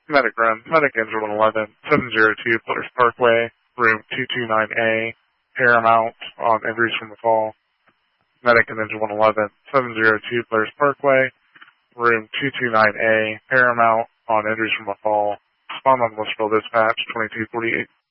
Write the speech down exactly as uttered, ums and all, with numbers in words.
Medic run, Medic Engine one eleven, seven oh two Pillars Parkway, room two two nine A, Paramount on injuries from the fall. Medic and Engine one eleven, seven oh two Pillars Parkway, room two two nine A, Paramount on injuries from the fall. Respond on Westfield Dispatch twenty-two forty-eight.